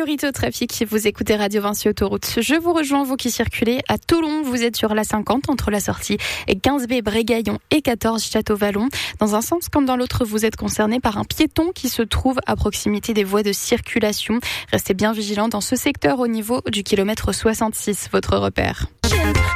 priorité au trafic. Vous écoutez Radio Vinci Autoroute. Je vous rejoins, vous qui circulez à Toulon. Vous êtes sur la 50 entre la sortie 15B Brégaillon et 14 Château-Vallon. Dans un sens comme dans l'autre, vous êtes concerné par un piéton qui se trouve à proximité des voies de circulation. Restez bien vigilants dans ce secteur au niveau du kilomètre 66, votre repère.